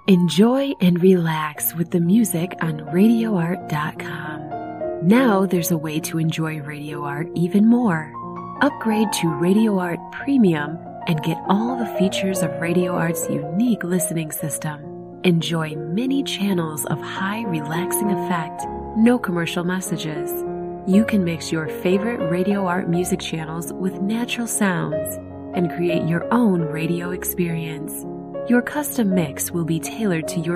Enjoy and relax with the music on RadioArt.com. Now there's a way to enjoy Radio Art even more. Upgrade to Radio Art Premium and get all the features of Radio Art's unique listening system. Enjoy many channels of high relaxing effect, no commercial messages. You can mix your favorite Radio Art music channels with natural sounds and create your own radio experience. Your custom mix will be tailored to your